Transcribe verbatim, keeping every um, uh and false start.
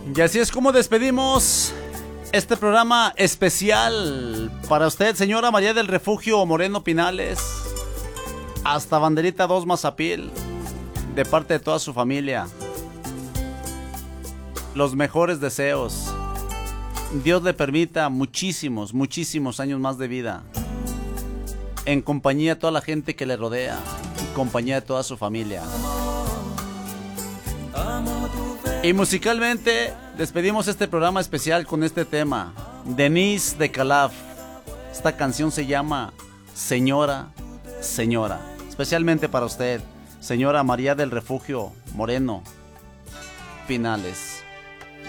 Y así es como despedimos este programa especial para usted, señora María del Refugio Moreno Pinales, hasta Banderita dos Mazapil, de parte de toda su familia. Los mejores deseos. Dios le permita muchísimos, muchísimos años más de vida, en compañía de toda la gente que le rodea, en compañía de toda su familia. Y musicalmente despedimos este programa especial con este tema, Denise de Calaf. Esta canción se llama Señora, Señora. Especialmente para usted, señora María del Refugio Moreno Pinales.